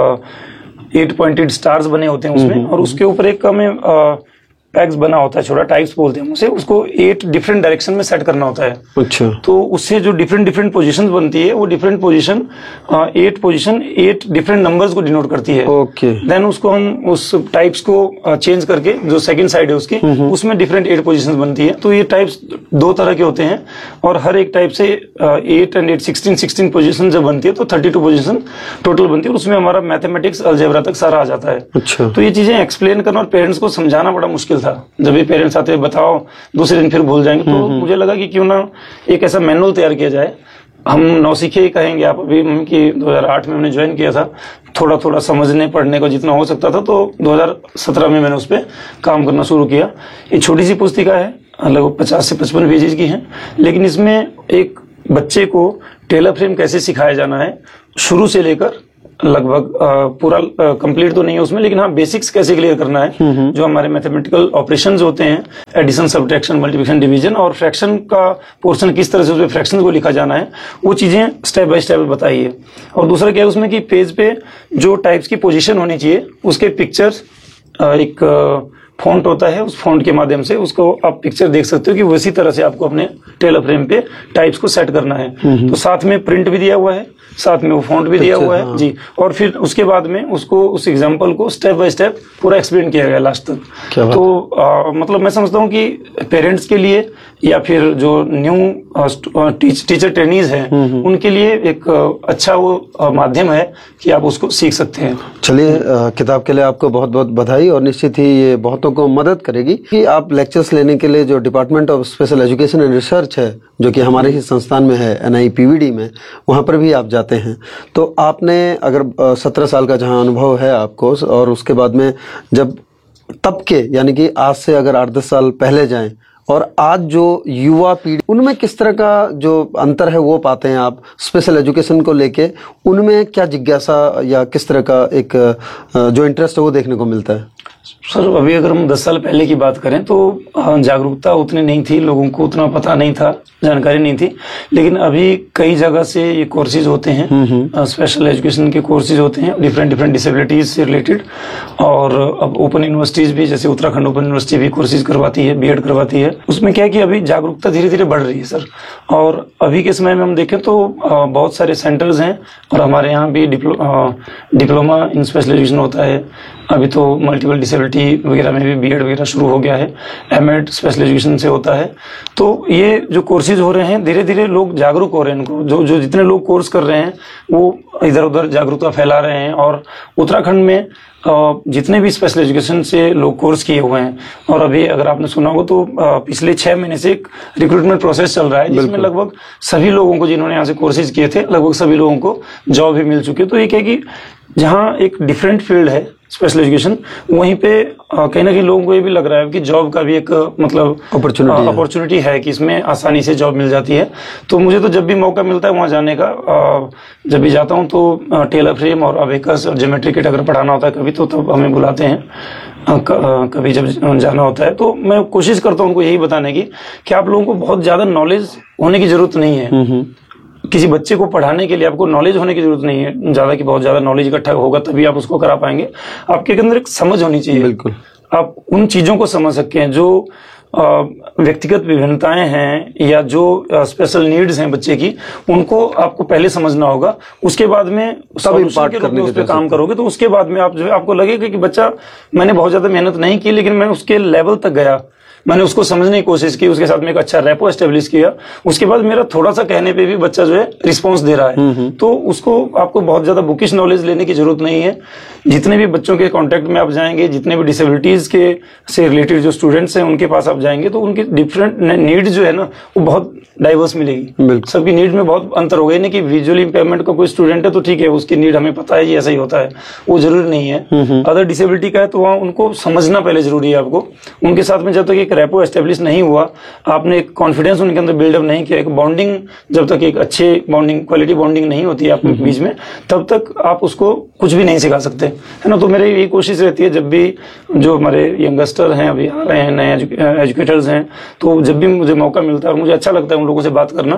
एट पॉइंटेड स्टार्स बने होते हैं उसमें, और उसके ऊपर एक हमें पैक्स बना होता है, छोटा टाइप्स बोलते हैं उसे, उसको एट डिफरेंट डायरेक्शन में सेट करना होता है। अच्छा। तो उससे जो डिफरेंट डिफरेंट पोजीशंस बनती है, वो different position eight position at different numbers को डिनोट करती है। ओके। देन उसको हम उस टाइप्स को चेंज करके जो सेकंड साइड है उसकी, उसमें डिफरेंट एट पोजीशंस बनती है। तो ये टाइप्स दो तरह के होते हैं और हर एक टाइप से eight and eight sixteen sixteen position जब बनती है तो थर्टी टू पोजीशन टोटल बनती है और उसमें हमारा मैथमेटिक्स अलजेब्रा तक सारा आ जाता है। अच्छा। तो ये चीजें एक्सप्लेन करना और पेरेंट्स को समझाना बड़ा मुश्किल था। जब ये पेरेंट्स आते बताओ दूसरे दिन फिर भूल जाएंगे, तो मुझे लगा कि क्यों ना एक ऐसा मैनुअल तैयार किया जाए। हम नौसिखे ही कहेंगे आप अभी कि दो हज़ार आठ में हमने ज्वाइन किया था, थोड़ा थोड़ा समझने पढ़ने को जितना हो सकता था, तो दो हज़ार सत्रह में मैंने उस पर काम करना शुरू किया। ये छोटी सी पुस्तिका है, लगभग पचास से पचपन पेजेज की है, लेकिन इसमें एक बच्चे को टेलर फ्रेम कैसे सिखाया जाना है शुरू से लेकर लगभग पूरा कंप्लीट तो नहीं है उसमें, लेकिन हाँ बेसिक्स कैसे क्लियर करना है, जो हमारे मैथमेटिकल ऑपरेशंस होते हैं, एडिशन, सब्ट्रैक्शन, मल्टीप्लिकेशन, डिवीजन, और फ्रैक्शन का पोर्शन किस तरह से उसमें फ्रैक्शन को लिखा जाना है, वो चीजें स्टेप बाय स्टेप बताई है। और दूसरा क्या है उसमें कि पेज पे जो टाइप्स की पोजीशन होनी चाहिए उसके पिक्चर्स, एक फॉन्ट होता है, उस फॉन्ट के माध्यम से उसको आप पिक्चर देख सकते हो कि उसी तरह से आपको अपने टेलर फ्रेम पे टाइप्स को सेट करना है। तो साथ में प्रिंट भी दिया हुआ है, साथ में वो फॉन्ट भी दिया हुआ है। हाँ। जी। और फिर उसके बाद में उसको उस एग्जांपल को स्टेप बाय स्टेप पूरा एक्सप्लेन किया गया लास्ट तक। तो आ, मतलब मैं समझता हूँ कि पेरेंट्स के लिए या फिर जो न्यू टीच, टीचर ट्रेनीज हैं उनके लिए एक अच्छा वो माध्यम है कि आप उसको सीख सकते हैं। चलिए, किताब के लिए आपको बहुत बहुत बधाई और निश्चित ही ये बहुतों को मदद करेगी कि आप लेक्चर्स लेने के लिए जो department of special education and research है जो कि हमारे ही संस्थान में है, N I P V D में, वहाँ पर भी आप जाते हैं। तो आपने अगर सत्रह साल का जहाँ अनुभव है आपको, और उसके बाद में जब तब के यानी कि आज से अगर आठ दस साल पहले जाएं और आज जो युवा पीढ़ी, उनमें किस तरह का जो अंतर है वो पाते हैं आप स्पेशल एजुकेशन को लेके, उनमें क्या जिज्ञासा या किस तरह का एक जो इंटरेस्ट है वो देखने को मिलता है? सर अभी अगर हम दस साल पहले की बात करें तो जागरूकता उतनी नहीं थी, लोगों को उतना पता नहीं था, जानकारी नहीं थी, लेकिन अभी कई जगह से ये कोर्सेज होते हैं, स्पेशल एजुकेशन के कोर्सेज होते हैं डिफरेंट डिफरेंट डिसेबिलिटीज से रिलेटेड। और अब ओपन यूनिवर्सिटीज भी, जैसे उत्तराखंड ओपन यूनिवर्सिटी भी कोर्सेज करवाती है, बीएड करवाती है। उसमें क्या है कि अभी जागरूकता धीरे धीरे बढ़ रही है सर। और अभी के समय में हम देखें तो बहुत सारे सेंटर्स हैं और हमारे यहाँ भी Diplo, diploma in special education होता है, अभी तो मल्टीपल डिसेबिलिटी वगैरह में भी बीएड वगैरह शुरू हो गया है, एमएड स्पेशल एजुकेशन से होता है। तो ये जो कोर्सेज हो रहे हैं, धीरे धीरे लोग जागरूक हो रहे हैं इनको, जो जो जितने लोग कोर्स कर रहे हैं वो इधर उधर जागरूकता फैला रहे हैं। और उत्तराखंड में जितने भी स्पेशल एजुकेशन से लोग कोर्स किए हुए हैं, और अभी अगर आपने सुना हो तो पिछले छह महीने से एक रिक्रूटमेंट प्रोसेस चल रहा है, जिसमें लगभग सभी लोगों को, जिन्होंने यहाँ से कोर्सेज किए थे, लगभग सभी लोगों को जॉब भी मिल चुकी है। तो ये क्या कि जहाँ एक डिफरेंट फील्ड है स्पेशल एजुकेशन, वहीं पे कहीं ना कहीं लोगों को ये भी लग रहा है कि जॉब का भी एक मतलब अपॉर्चुनिटी अपॉर्चुनिटी है कि इसमें आसानी से जॉब मिल जाती है। तो मुझे तो जब भी मौका मिलता है वहां जाने का, जब भी जाता हूं तो टेलर फ्रेम और अबेकस और ज्योमेट्री किट अगर पढ़ाना होता है कभी, तो तब हमें बुलाते हैं। कभी जब जाना होता है तो मैं कोशिश करता हूं उनको यही बताने की कि आप लोगों को बहुत ज्यादा नॉलेज होने की जरूरत नहीं है। किसी बच्चे को पढ़ाने के लिए आपको नॉलेज होने की जरूरत नहीं है ज्यादा, कि बहुत ज्यादा नॉलेज इकट्ठा होगा तभी आप उसको करा पाएंगे। आपके अंदर एक समझ होनी चाहिए, बिल्कुल आप उन चीजों को समझ सके हैं जो व्यक्तिगत विभिन्नताएं हैं या जो स्पेशल नीड्स हैं बच्चे की, उनको आपको पहले समझना होगा। उसके बाद में सॉल्यूशन के रूप में उस पर काम करोगे, तो उसके बाद में आप जो है आपको लगेगा कि बच्चा, मैंने बहुत ज्यादा मेहनत नहीं की लेकिन मैं उसके लेवल तक गया, मैंने उसको समझने की कोशिश की, उसके साथ में एक अच्छा रेपो एस्टेब्लिश किया, उसके बाद मेरा थोड़ा सा कहने पे भी बच्चा जो है रिस्पांस दे रहा है। तो उसको आपको बहुत ज्यादा बुकिश नॉलेज लेने की जरूरत नहीं है। जितने भी बच्चों के कांटेक्ट में आप जाएंगे, जितने भी डिसेबिलिटीज के से रिलेटेड जो स्टूडेंट्स हैं उनके पास आप जाएंगे, तो उनकी डिफरेंट नीड जो है ना वो बहुत डाइवर्स मिलेगी। सबकी नीड में बहुत अंतर होगा। नहीं कि विजुअली इंपेयरमेंट का कोई स्टूडेंट है तो ठीक है, उसकी नीड हमें पता है, ये ऐसा ही होता है, वो जरूरी नहीं है। अदर डिसेबिलिटी का है तो वहाँ उनको समझना पहले जरूरी है आपको। उनके साथ में जब तक एक रेपो एस्टेब्लिश नहीं हुआ, आपने एक कॉन्फिडेंस उनके अंदर बिल्डअप नहीं किया, एक बॉन्डिंग, जब तक एक अच्छे बॉन्डिंग, क्वालिटी बॉन्डिंग नहीं होती है आपके बीच में, तब तक आप उसको कुछ भी नहीं सिखा सकते, है ना। तो मेरी यही कोशिश रहती है, जब भी जो हमारे यंगस्टर हैं, अभी आ रहे हैं नए एजुकेटर्स हैं, तो जब भी मुझे मौका मिलता है और मुझे अच्छा लगता है उन लोगों से बात करना,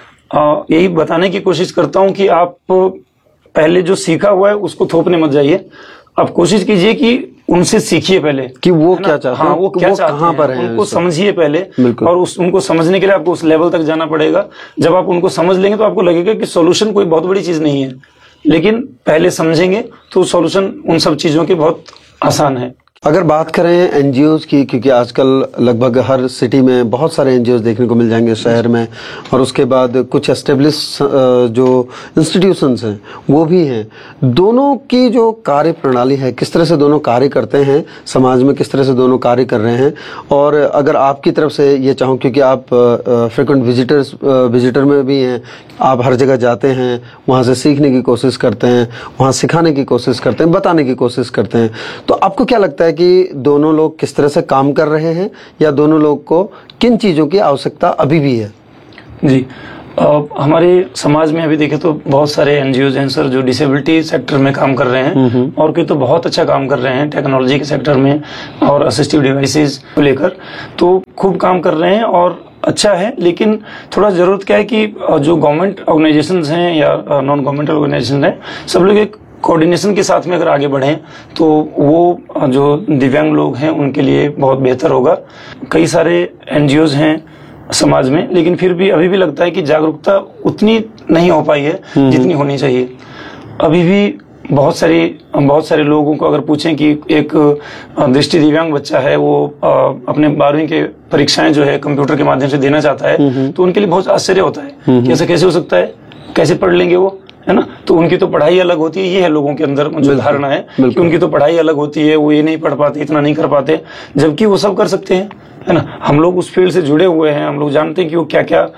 यही बताने की कोशिश करता हूं कि आप पहले जो सीखा हुआ है उसको थोपने मत जाइए। आप कोशिश कीजिए कि उनसे सीखिए पहले कि वो क्या चाहते हैं, हाँ, वो क्या चाहते हैं, पर हैं, उनको समझिए पहले। और उस उनको समझने के लिए आपको उस लेवल तक जाना पड़ेगा। जब आप उनको समझ लेंगे तो आपको लगेगा कि सॉल्यूशन कोई बहुत बड़ी चीज नहीं है, लेकिन पहले समझेंगे तो सॉल्यूशन उन सब चीजों के बहुत आसान है। अगर बात करें एनजीओज की, क्योंकि आजकल लगभग हर सिटी में बहुत सारे एनजीओज देखने को मिल जाएंगे शहर में, और उसके बाद कुछ एस्टेब्लिश जो इंस्टीट्यूशंस हैं वो भी हैं, दोनों की जो कार्य प्रणाली है, किस तरह से दोनों कार्य करते हैं समाज में, किस तरह से दोनों कार्य कर रहे हैं। और अगर आपकी तरफ से ये चाहूँ, क्योंकि आप फ्रिक्वेंट विजिटर्स विजिटर में भी हैं, आप हर जगह जाते हैं, वहाँ से सीखने की कोशिश करते हैं, वहाँ सिखाने की कोशिश करते हैं, बताने की कोशिश करते हैं, तो आपको क्या लगता है कि दोनों लोग किस तरह से काम कर रहे हैं, या दोनों लोग को किन चीजों की आवश्यकता अभी भी है? जी, आ, हमारे समाज में अभी देखें तो बहुत सारे एनजीओज हैं सर जो डिसेबिलिटी सेक्टर में काम कर रहे हैं, और कोई तो बहुत अच्छा काम कर रहे हैं टेक्नोलॉजी के सेक्टर में और असिस्टिव डिवाइसेस को लेकर, तो खूब काम कर रहे हैं और अच्छा है। लेकिन थोड़ा जरूरत क्या है कि जो गवर्नमेंट ऑर्गेनाइजेशंस हैं या नॉन गवर्नमेंटल ऑर्गेनाइजेशन हैं, सब लोग एक कोऑर्डिनेशन के साथ में अगर आगे बढ़ें तो वो जो दिव्यांग लोग हैं उनके लिए बहुत बेहतर होगा। कई सारे एनजीओज हैं समाज में, लेकिन फिर भी अभी भी लगता है कि जागरूकता उतनी नहीं हो पाई है जितनी होनी चाहिए। अभी भी बहुत सारी बहुत सारे लोगों को अगर पूछें कि एक दृष्टि दिव्यांग बच्चा है, वो अपने बारहवीं के परीक्षाएं जो है कंप्यूटर के माध्यम से देना चाहता है, तो उनके लिए बहुत आश्चर्य होता है कि ऐसा कैसे हो सकता है, कैसे पढ़ लेंगे वो, है ना। तो उनकी तो पढ़ाई अलग होती है, ये है लोगों के अंदर जो धारणा है कि उनकी तो पढ़ाई अलग होती है, वो ये नहीं पढ़ पाते, इतना नहीं कर पाते, जबकि वो सब कर सकते हैं, है ना। हम लोग उस फील्ड से जुड़े हुए हैं, हम लोग जानते हैं कि वो क्या क्या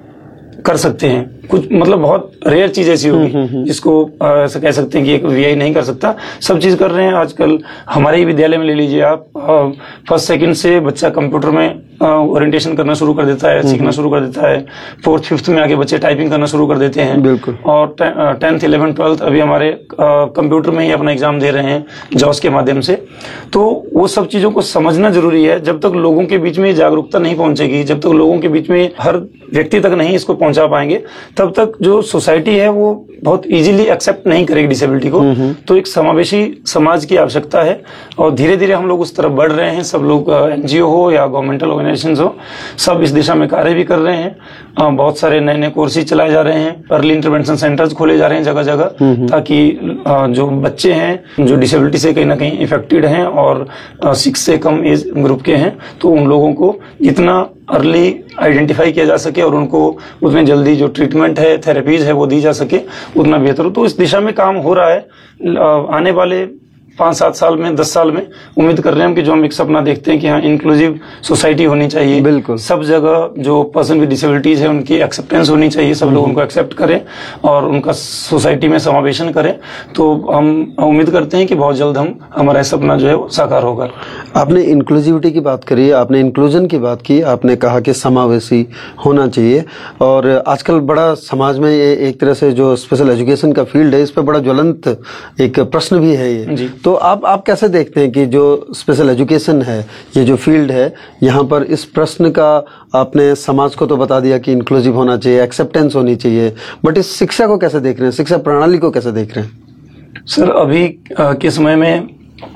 कर सकते हैं। कुछ मतलब बहुत रेयर चीज ऐसी होगी जिसको ऐसा कह सकते हैं कि एक वीआई नहीं कर सकता, सब चीज कर रहे हैं। आजकल हमारे ही विद्यालय में ले लीजिए आप, फर्स्ट सेकंड से बच्चा कंप्यूटर में ओरिएंटेशन करना शुरू कर देता है, सीखना शुरू कर देता है। फोर्थ फिफ्थ में आगे बच्चे टाइपिंग करना शुरू कर देते हैं। बिल्कुल। और टेंथ इलेवेंथ ट्वेल्थ अभी हमारे कंप्यूटर में ही अपना एग्जाम दे रहे हैं जॉस के माध्यम से। तो वो सब चीजों को समझना जरूरी है। जब तक लोगों के बीच में जागरूकता नहीं पहुंचेगी, जब तक लोगों के बीच में हर व्यक्ति तक नहीं इसको पहुंचा पाएंगे, तब तक जो सोसाइटी है वो बहुत इजीली एक्सेप्ट नहीं करेगी डिसेबिलिटी को। तो एक समावेशी समाज की आवश्यकता है और धीरे धीरे हम लोग उस तरफ बढ़ रहे हैं। सब लोग एनजीओ हो या गवर्नमेंटल ऑर्गेनाइजेशंस हो, सब इस दिशा में कार्य भी कर रहे हैं। बहुत सारे नए नए कोर्सेज चलाए जा रहे हैं, अर्ली इंटरवेंशन सेंटर्स खोले जा रहे हैं जगह जगह, ताकि जो बच्चे हैं जो डिसेबिलिटी से कहीं ना कहीं इफेक्टेड हैं और सिक्स से कम एज ग्रुप के हैं, तो उन लोगों को जितना अर्ली आइडेंटिफाई किया जा सके और उनको उसमें जल्दी जो ट्रीटमेंट है, थेरेपीज है, वो दी जा सके, उतना बेहतर हो। तो इस दिशा में काम हो रहा है। आने वाले पांच सात साल में, दस साल में उम्मीद कर रहे हैं हम कि जो हम एक सपना देखते हैं कि हाँ इंक्लूसिव सोसाइटी होनी चाहिए, बिल्कुल सब जगह जो पर्सन विद डिसेबिलिटीज है उनकी एक्सेप्टेंस होनी चाहिए, सब लोग उनको एक्सेप्ट करें और उनका सोसाइटी में समावेशन करें। तो हम उम्मीद करते हैं कि बहुत जल्द हम हमारा सपना जो है वो साकार होगा। आपने इंक्लूसिविटी की बात करी, आपने इंक्लूजन की बात की, आपने कहा कि समावेशी होना चाहिए। और आजकल बड़ा समाज में ये एक तरह से जो स्पेशल एजुकेशन का फील्ड है, इस पर बड़ा ज्वलंत एक प्रश्न भी है ये। तो आप आप कैसे देखते हैं कि जो स्पेशल एजुकेशन है, ये जो फील्ड है, यहाँ पर इस प्रश्न का आपने समाज को तो बता दिया कि इंक्लूसिव होना चाहिए, एक्सेप्टेंस होनी चाहिए, बट इस शिक्षा को कैसे देख रहे हैं, शिक्षा प्रणाली को कैसे देख रहे हैं? सर अभी के समय में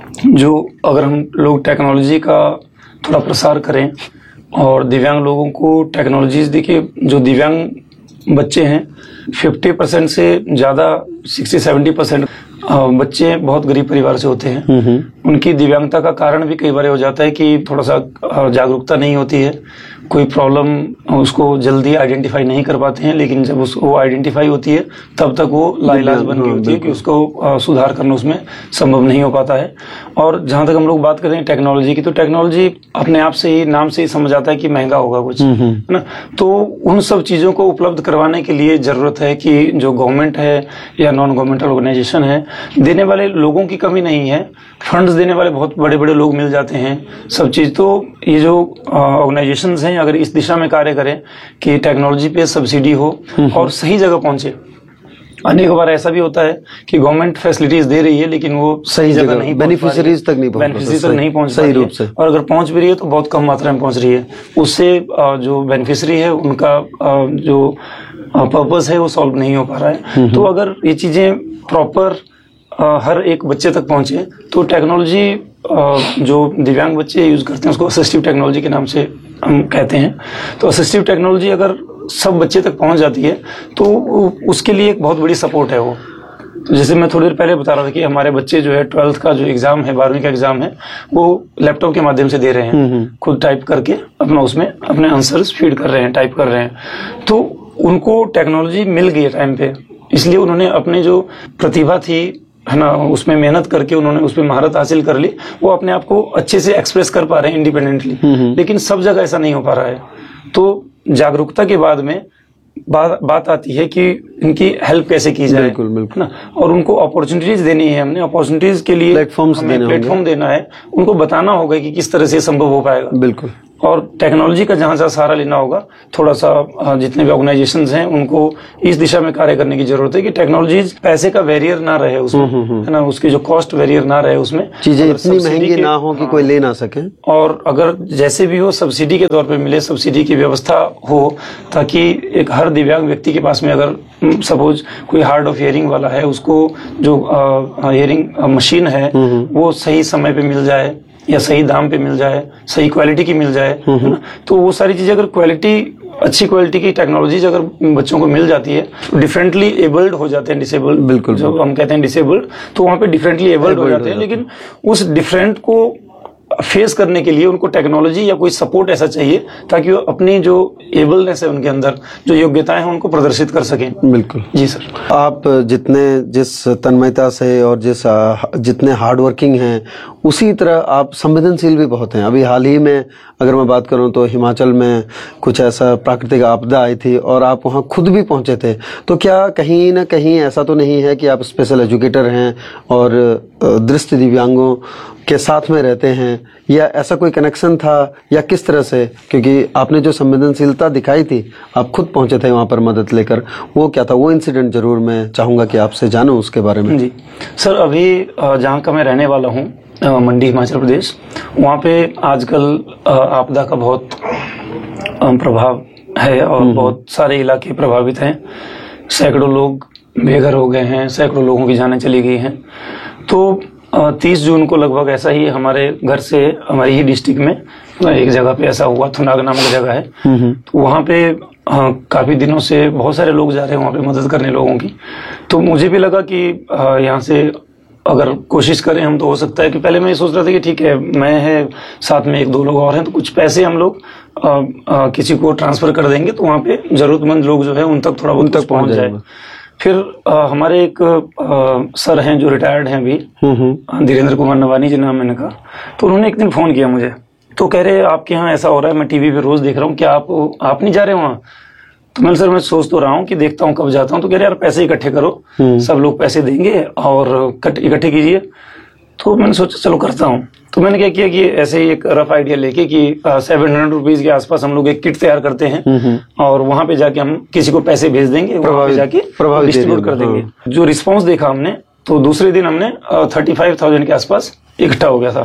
जो अगर हम लोग टेक्नोलॉजी का थोड़ा प्रसार करें और दिव्यांग लोगों को टेक्नोलॉजीज, देखिए जो दिव्यांग बच्चे हैं फिफ्टी परसेंट से ज्यादा, सिक्सटी सेवेंटी परसेंट बच्चे बहुत गरीब परिवार से होते हैं। उनकी दिव्यांगता का कारण भी कई बार हो जाता है कि थोड़ा सा जागरूकता नहीं होती है, कोई प्रॉब्लम उसको जल्दी आइडेंटिफाई नहीं कर पाते हैं, लेकिन जब उसको आइडेंटिफाई होती है तब तक वो लाइलाज बन गई होती है कि उसको सुधार करना उसमें संभव नहीं हो पाता है। और जहां तक हम लोग बात करते हैं टेक्नोलॉजी की, तो टेक्नोलॉजी अपने आप से ही, नाम से ही समझ आता है कि महंगा होगा कुछ, है ना। तो उन सब चीजों को उपलब्ध करवाने के लिए जरूरत है कि जो गवर्नमेंट है या नॉन गवर्नमेंटल ऑर्गेनाइजेशन है, देने वाले लोगों की कमी नहीं है, फंड्स देने वाले बहुत बड़े बड़े लोग मिल जाते हैं, सब चीज। तो ये जो ऑर्गेनाइजेशंस हैं अगर इस दिशा में कार्य करें कि टेक्नोलॉजी पे सब्सिडी हो और सही जगह पहुंचे। अनेक बार ऐसा भी होता है कि गवर्नमेंट फैसिलिटीज दे रही है लेकिन वो सही जगह नहीं, बेनिफिशियरीज तक नहीं पहुंच बेनिफिशियरीज तक नहीं पहुंच सही रूप से, और अगर पहुंच भी रही है तो बहुत कम मात्रा में पहुंच रही है। उससे जो बेनिफिशियरी है उनका जो पर्पस है वो सॉल्व नहीं हो पा रहा है। तो अगर ये चीजें प्रॉपर हर एक बच्चे तक पहुंचे तो टेक्नोलॉजी जो दिव्यांग बच्चे यूज करते हैं उसको असिस्टिव टेक्नोलॉजी के नाम से हम कहते हैं। तो असिस्टिव टेक्नोलॉजी अगर सब बच्चे तक पहुंच जाती है तो उसके लिए एक बहुत बड़ी सपोर्ट है वो। तो जैसे मैं थोड़ी देर पहले बता रहा था कि हमारे बच्चे जो है ट्वेल्थ का जो एग्जाम है, बारहवीं का एग्जाम है, वो लैपटॉप के माध्यम से दे रहे हैं, खुद टाइप करके अपना उसमें अपने आंसर्स फीड कर रहे हैं, टाइप कर रहे हैं। तो उनको टेक्नोलॉजी मिल गई है टाइम पे, इसलिए उन्होंने अपने जो प्रतिभा थी है ना, उसमें मेहनत करके उन्होंने उसमें महारत हासिल कर ली, वो अपने आप को अच्छे से एक्सप्रेस कर पा रहे हैं इंडिपेंडेंटली। लेकिन सब जगह ऐसा नहीं हो पा रहा है। तो जागरूकता के बाद में बात बात आती है कि इनकी हेल्प कैसे की जाए, बिल्कुल बिल्कुल ना, और उनको अपॉर्चुनिटीज देनी है। हमने अपॉर्चुनिटीज के लिए प्लेटफॉर्म्स देने प्लेटफॉर्म देना है, उनको बताना होगा कि किस तरह से संभव हो पाएगा। बिल्कुल। और टेक्नोलॉजी का जहां जहां सहारा लेना होगा, थोड़ा सा जितने भी ऑर्गेनाइजेशंस हैं उनको इस दिशा में कार्य करने की जरूरत है कि टेक्नोलॉजी पैसे का बैरियर ना रहे उसमें, है ना, उसकी जो कॉस्ट बैरियर ना रहे उसमें, चीजें इतनी महंगी ना हो कि कोई ले ना सके, और अगर जैसे भी हो सब्सिडी के तौर पे मिले, सब्सिडी की व्यवस्था हो, ताकि एक हर दिव्यांग व्यक्ति के पास में अगर सपोज कोई हार्ड ऑफ हियरिंग वाला है, उसको जो हियरिंग मशीन है वो सही समय पे मिल जाए या सही दाम पे मिल जाए, सही क्वालिटी की मिल जाए, है ना। तो वो सारी चीजें अगर क्वालिटी, अच्छी क्वालिटी की टेक्नोलॉजी अगर बच्चों को मिल जाती है, डिफरेंटली एबल्ड हो जाते हैं, डिसेबल्ड, बिल्कुल जो हम कहते हैं डिसेबल्ड, तो वहां पे डिफरेंटली एबल्ड हो जाते हैं। लेकिन उस डिफरेंट को फेस करने के लिए उनको टेक्नोलॉजी या कोई सपोर्ट ऐसा चाहिए ताकि वो अपनी जो एबलनेस है उनके अंदर, जो योग्यताएं हैं, उनको प्रदर्शित कर सकें। बिल्कुल जी सर। आप जितने जिस तन्मयता से और जिस जितने हार्ड वर्किंग हैं, उसी तरह आप संवेदनशील भी बहुत हैं। अभी हाल ही में अगर मैं बात करूं तो हिमाचल में कुछ ऐसा प्राकृतिक आपदा आई थी और आप वहां खुद भी पहुंचे थे। तो क्या कहीं ना कहीं ऐसा तो नहीं है कि आप स्पेशल एजुकेटर हैं और दृष्टि दिव्यांगों के साथ में रहते हैं, या ऐसा कोई कनेक्शन था, या किस तरह से? क्योंकि आपने जो संवेदनशीलता दिखाई थी, आप खुद पहुंचे थे वहां पर मदद लेकर, वो क्या था? वो इंसिडेंट जरूर मैं चाहूंगा कि आपसे जानूं उसके बारे में। जी सर, अभी जहाँ का मैं रहने वाला हूँ, मंडी हिमाचल प्रदेश, वहाँ पे आजकल आपदा का बहुत प्रभाव है और बहुत सारे इलाके प्रभावित हैं। सैकड़ों लोग बेघर हो गए हैं, सैकड़ों लोगों की जानें चली गई हैं। तो तीस जून को लगभग ऐसा ही हमारे घर से, हमारी ही डिस्ट्रिक्ट में एक जगह पे ऐसा हुआ, थुनाग नामक जगह है, तो वहाँ पे आ, काफी दिनों से बहुत सारे लोग जा रहे हैं वहाँ पे मदद करने लोगों की। तो मुझे भी लगा कि यहाँ से अगर कोशिश करें हम तो हो सकता है कि पहले मैं ये सोच रहा था कि ठीक है, मैं है साथ में एक दो लोग और हैं तो कुछ पैसे हम लोग आ, आ, किसी को ट्रांसफर कर देंगे तो वहाँ पे जरूरतमंद लोग जो है उन तक थोड़ा बहुत पहुंच जाए। फिर आ, हमारे एक आ, सर हैं जो रिटायर्ड हैं अभी, धीरेन्द्र कुमार नवानी जी नाम मैंने कहा, तो उन्होंने एक दिन फोन किया मुझे, तो कह रहे आपके यहाँ ऐसा हो रहा है, मैं टीवी पे रोज देख रहा हूँ, क्या आप आप नहीं जा रहे वहाँ? तो मैंने सर मैं सोच तो रहा हूँ कि देखता हूँ कब जाता हूँ। तो कह रहे यार पैसे इकट्ठे करो, सब लोग पैसे देंगे और इकट्ठे कीजिए। तो मैंने सोचा चलो करता हूँ। तो मैंने क्या किया कि ऐसे ही एक रफ आइडिया लेके कि सेवन हंड्रेड रुपीज के आसपास हम लोग एक किट तैयार करते हैं और वहां पे जाके हम किसी को पैसे भेज देंगे, वहां पे जाके डिस्ट्रीब्यूट कर देंगे। जो रिस्पांस देखा हमने, तो दूसरे दिन हमने थर्टी फाइव थाउजेंड के आसपास इकट्ठा हो गया था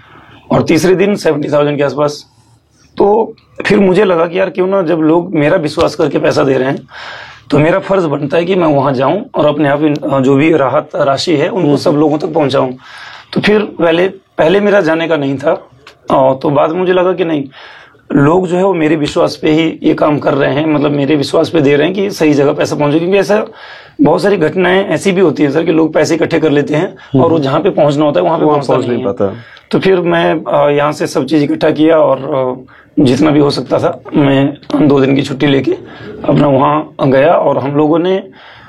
और तीसरे दिन सेवेंटी थाउजेंड के आसपास। तो फिर मुझे लगा कि यार क्यों ना, जब लोग मेरा विश्वास करके पैसा दे रहे हैं तो मेरा फर्ज बनता है कि मैं वहां जाऊं और अपने आप जो भी राहत राशि है उनको सब लोगों तक पहुंचाऊं। तो फिर पहले पहले मेरा जाने का नहीं था, तो बाद में मुझे लगा कि नहीं, लोग जो है वो मेरे विश्वास पे ही ये काम कर रहे हैं, मतलब मेरे विश्वास पे दे रहे हैं कि सही जगह पैसा पहुंचे। क्योंकि ऐसा बहुत सारी घटनाएं ऐसी भी होती है सर कि लोग पैसे इकट्ठे कर लेते हैं और वो जहाँ पे पहुंचना होता है वहां पे पहुंच नहीं पाता। तो फिर मैं यहाँ से सब चीज इकट्ठा किया और जितना भी हो सकता था मैं दो दिन की छुट्टी लेके अपना वहाँ गया। और हम लोगों ने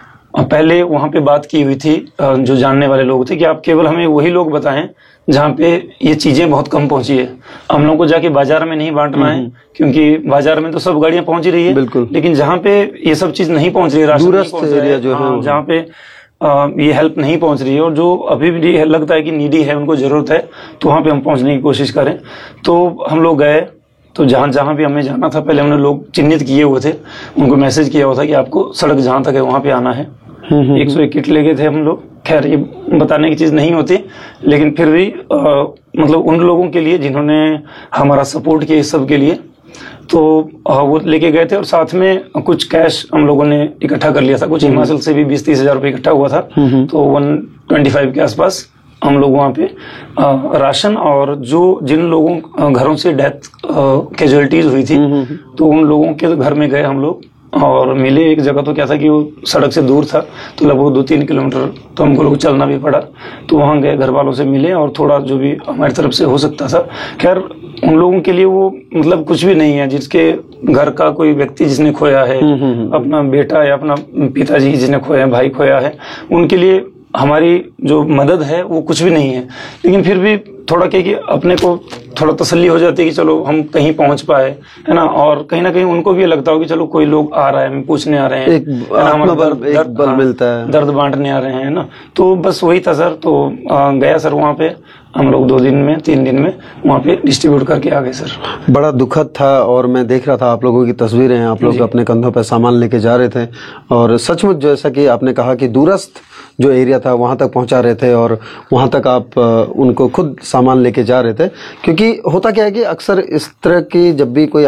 पहले वहां पे बात की हुई थी, जो जानने वाले लोग थे, कि आप केवल हमें वही लोग बताएं जहाँ पे ये चीजें बहुत कम पहुंची है। हम लोग को जाके बाजार में नहीं बांटना है, क्योंकि बाजार में तो सब गाड़ियां पहुंच रही है, बिल्कुल, लेकिन जहाँ पे ये सब चीज नहीं पहुंच रही है, दूरस्थ एरिया जो है, जहाँ पे आ, ये हेल्प नहीं पहुंच रही है और जो अभी भी लगता है कि नीडी है, उनको जरूरत है, तो वहां पे हम पहुंचने की कोशिश करें। तो हम लोग गए, तो जहां जहां भी हमें जाना था पहले हमने लोग चिन्हित किए हुए थे, उनको मैसेज किया हुआ था कि आपको सड़क जहां तक है वहां पे आना है। एक सौ एक किट ले गए थे हम लोग। खैर ये बताने की चीज नहीं होती, लेकिन फिर भी आ, मतलब उन लोगों के लिए जिन्होंने हमारा सपोर्ट किया इस सब के लिए, तो आ, वो लेके गए थे। और साथ में कुछ कैश हम लोगों ने इकट्ठा कर लिया था, कुछ हिमाचल से भी बीस तीस हजार रुपये इकट्ठा हुआ था, तो वन ट्वेंटी फाइव के आसपास हम लोग वहाँ पे आ, राशन और जो जिन लोगों घरों से डेथ कैजुअलिटीज हुई थी, तो उन लोगों के घर में गए हम लोग और मिले। एक जगह तो क्या था कि वो सड़क से दूर था, तो लगभग दो तीन किलोमीटर तो हमको लोग चलना भी पड़ा, तो वहां गए, घर वालों से मिले और थोड़ा जो भी हमारी तरफ से हो सकता था। खैर उन लोगों के लिए वो मतलब कुछ भी नहीं है, जिसके घर का कोई व्यक्ति जिसने खोया है, अपना बेटा या अपना पिताजी जिसने खोया है, भाई खोया है, उनके लिए हमारी जो मदद है वो कुछ भी नहीं है। लेकिन फिर भी थोड़ा क्या कि अपने को थोड़ा तसल्ली हो जाती है कि चलो हम कहीं पहुंच पाए, है ना, और कहीं ना कहीं उनको भी लगता हो कि चलो कोई लोग आ रहा है, पूछने आ रहे हैं, एक दर्द, एक बल हाँ, मिलता है, दर्द बांटने आ रहे हैं ना। तो बस वही था सर। तो आ, गया सर वहाँ पे, हम लोग दो दिन में तीन दिन में वहाँ पे डिस्ट्रीब्यूट करके आ गए सर। बड़ा दुखद था और मैं देख रहा था आप लोगों की तस्वीरें हैं, आप लोग अपने कंधों पे सामान लेके जा रहे थे और सचमुच जैसा कि आपने कहा कि दूरस्थ जो एरिया था वहां तक पहुंचा रहे थे और वहां तक आप उनको खुद सामान लेके जा रहे थे। क्योंकि होता क्या है कि अक्सर इस तरह की जब भी कोई